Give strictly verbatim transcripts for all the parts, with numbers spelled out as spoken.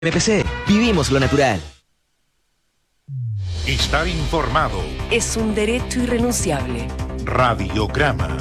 M P C, vivimos lo natural. Estar informado es un derecho irrenunciable. Radiograma.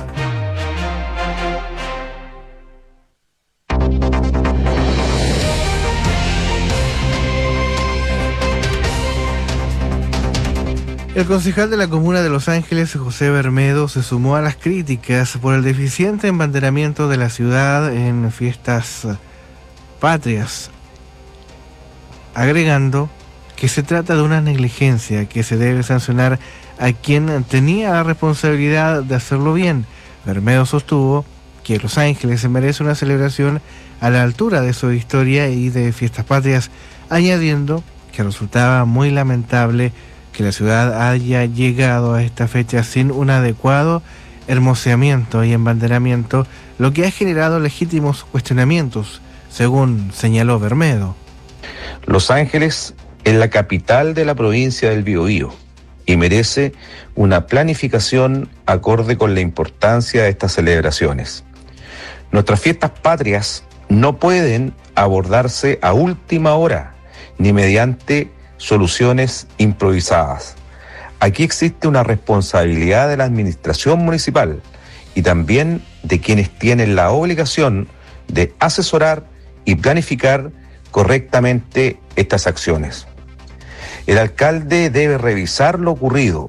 El concejal de la comuna de Los Ángeles, José Bermedo, se sumó a las críticas por el deficiente embanderamiento de la ciudad en fiestas patrias, agregando que se trata de una negligencia que se debe sancionar a quien tenía la responsabilidad de hacerlo bien. Bermedo sostuvo que Los Ángeles se merece una celebración a la altura de su historia y de fiestas patrias, añadiendo que resultaba muy lamentable que la ciudad haya llegado a esta fecha sin un adecuado hermoseamiento y embanderamiento, lo que ha generado legítimos cuestionamientos, según señaló Bermedo. Los Ángeles es la capital de la provincia del Biobío y merece una planificación acorde con la importancia de estas celebraciones. Nuestras fiestas patrias no pueden abordarse a última hora ni mediante soluciones improvisadas. Aquí existe una responsabilidad de la administración municipal y también de quienes tienen la obligación de asesorar y planificar correctamente estas acciones. El alcalde debe revisar lo ocurrido.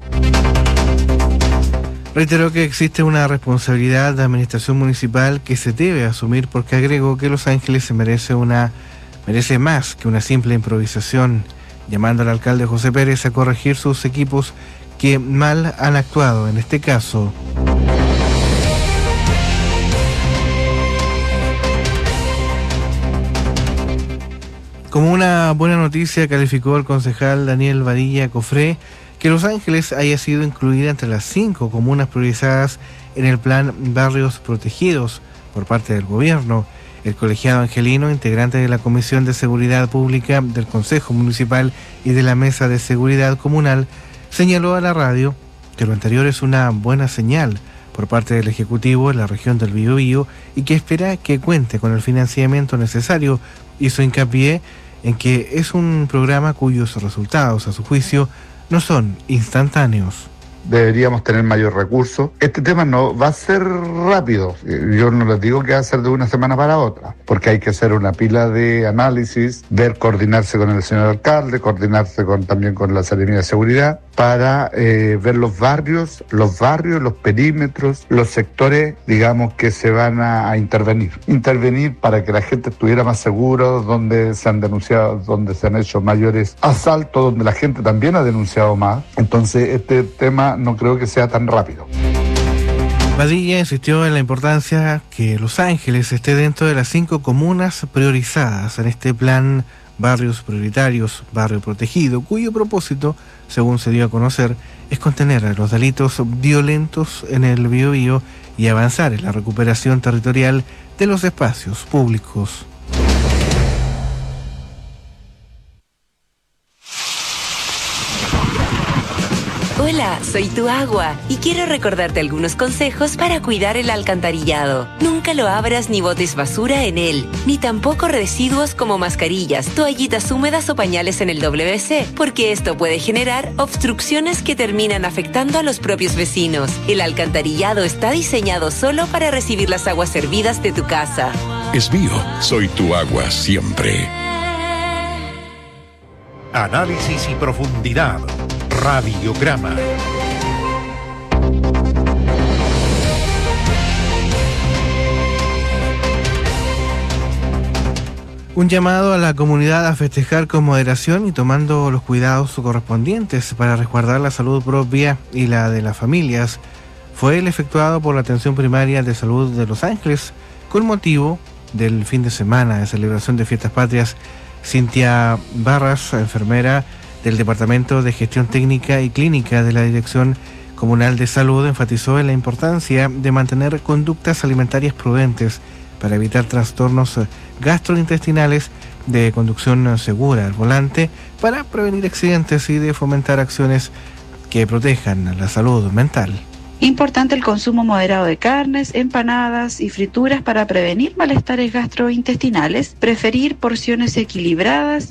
Reiteró que existe una responsabilidad de administración municipal que se debe asumir, porque agregó que Los Ángeles se merece una merece más que una simple improvisación, llamando al alcalde José Pérez a corregir sus equipos que mal han actuado en este caso. Como una buena noticia, calificó el concejal Daniel Badilla Cofré que Los Ángeles haya sido incluida entre las cinco comunas priorizadas en el plan Barrios Protegidos por parte del gobierno. El colegiado angelino, integrante de la Comisión de Seguridad Pública del Consejo Municipal y de la Mesa de Seguridad Comunal, señaló a la radio que lo anterior es una buena señal por parte del Ejecutivo en la región del Biobío y que espera que cuente con el financiamiento necesario. Hizo hincapié en que es un programa cuyos resultados, a su juicio, no son instantáneos. Deberíamos tener mayor recursos. Este tema no va a ser rápido. Yo no les digo que va a ser de una semana para otra, porque hay que hacer una pila de análisis, ver, coordinarse con el señor alcalde, coordinarse con también con la Seremía de Seguridad, para eh, ver los barrios, los barrios, los perímetros, los sectores, digamos, que se van a, a intervenir. Intervenir para que la gente estuviera más segura, donde se han denunciado, donde se han hecho mayores asaltos, donde la gente también ha denunciado más. Entonces, este tema no creo que sea tan rápido. Badilla insistió en la importancia que Los Ángeles esté dentro de las cinco comunas priorizadas en este plan Barrios Prioritarios, Barrio Protegido, cuyo propósito, según se dio a conocer, es contener los delitos violentos en el Biobío y avanzar en la recuperación territorial de los espacios públicos. Hola, soy tu agua y quiero recordarte algunos consejos para cuidar el alcantarillado. Nunca lo abras ni botes basura en él, ni tampoco residuos como mascarillas, toallitas húmedas o pañales en el doble ve ce, porque esto puede generar obstrucciones que terminan afectando a los propios vecinos. El alcantarillado está diseñado solo para recibir las aguas hervidas de tu casa. Es mío, soy tu agua siempre. Análisis y profundidad. Radiograma. Un llamado a la comunidad a festejar con moderación y tomando los cuidados correspondientes para resguardar la salud propia y la de las familias fue el efectuado por la Atención Primaria de Salud de Los Ángeles con motivo del fin de semana de celebración de fiestas patrias. Cintia Barras, enfermera del Departamento de Gestión Técnica y Clínica de la Dirección Comunal de Salud, enfatizó en la importancia de mantener conductas alimentarias prudentes para evitar trastornos gastrointestinales, de conducción segura al volante, para prevenir accidentes y de fomentar acciones que protejan la salud mental. Importante el consumo moderado de carnes, empanadas y frituras para prevenir malestares gastrointestinales. Preferir porciones equilibradas